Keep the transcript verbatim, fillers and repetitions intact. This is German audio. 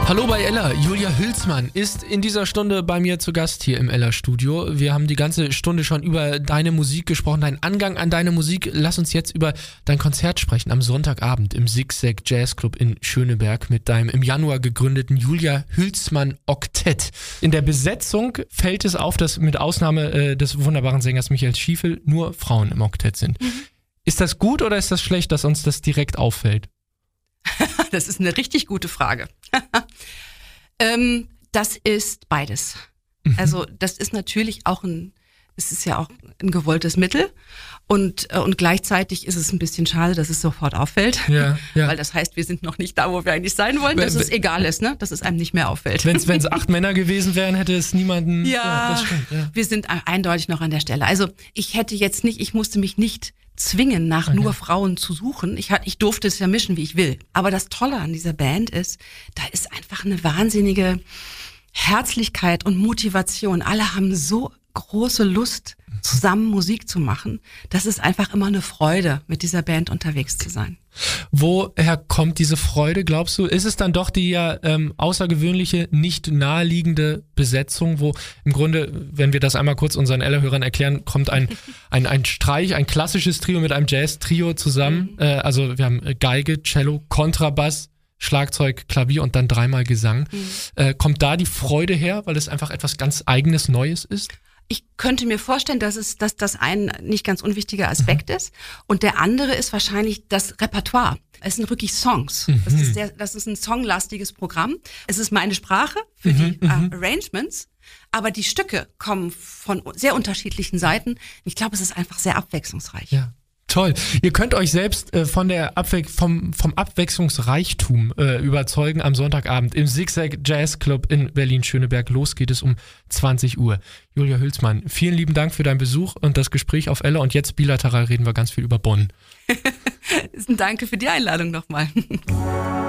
Hallo bei Ella, Julia Hülsmann ist in dieser Stunde bei mir zu Gast hier im Ella-Studio. Wir haben die ganze Stunde schon über deine Musik gesprochen, deinen Angang an deine Musik. Lass uns jetzt über dein Konzert sprechen am Sonntagabend im Zigzag Jazz Club in Schöneberg mit deinem im Januar gegründeten Julia Hülsmann Oktett. In der Besetzung fällt es auf, dass mit Ausnahme äh, des wunderbaren Sängers Michael Schiefel nur Frauen im Oktett sind. Mhm. Ist das gut oder ist das schlecht, dass uns das direkt auffällt? Das ist eine richtig gute Frage. ähm, das ist beides. Mhm. Also das ist natürlich auch ein, es ist ja auch ein gewolltes Mittel und, äh, und gleichzeitig ist es ein bisschen schade, dass es sofort auffällt, ja, ja. Weil das heißt, wir sind noch nicht da, wo wir eigentlich sein wollen, dass wenn, es egal ist, ne? Dass es einem nicht mehr auffällt. Wenn es acht Männer gewesen wären, hätte es niemanden... Ja, ja, das stimmt, ja, wir sind eindeutig noch an der Stelle. Also ich hätte jetzt nicht, ich musste mich nicht zwingen, nach okay. nur Frauen zu suchen. Ich, ich durfte es ja mischen, wie ich will. Aber das Tolle an dieser Band ist, da ist einfach eine wahnsinnige Herzlichkeit und Motivation. Alle haben so große Lust, zusammen Musik zu machen. Das ist einfach immer eine Freude, mit dieser Band unterwegs zu sein. Woher kommt diese Freude, glaubst du? Ist es dann doch die ja ähm, außergewöhnliche, nicht naheliegende Besetzung, wo im Grunde, wenn wir das einmal kurz unseren Ella-Hörern erklären, kommt ein, ein, ein Streich, ein klassisches Trio mit einem Jazz-Trio zusammen. Mhm. Äh, also wir haben Geige, Cello, Kontrabass, Schlagzeug, Klavier und dann dreimal Gesang. Mhm. Äh, kommt da die Freude her, weil es einfach etwas ganz Eigenes, Neues ist? Ich könnte mir vorstellen, dass es, dass das ein nicht ganz unwichtiger Aspekt mhm. ist. Und der andere ist wahrscheinlich das Repertoire. Es sind wirklich Songs. Mhm. Das ist sehr, das ist ein songlastiges Programm. Es ist meine Sprache für mhm. die äh, Arrangements. Aber die Stücke kommen von sehr unterschiedlichen Seiten. Ich glaube, es ist einfach sehr abwechslungsreich. Ja. Toll. Ihr könnt euch selbst äh, von der Abwe- vom, vom Abwechslungsreichtum äh, überzeugen am Sonntagabend im Zigzag Jazz Club in Berlin-Schöneberg. Los geht es um zwanzig Uhr. Julia Hülsmann, vielen lieben Dank für deinen Besuch und das Gespräch auf Ella. Und jetzt bilateral reden wir ganz viel über Bonn. Danke für die Einladung nochmal.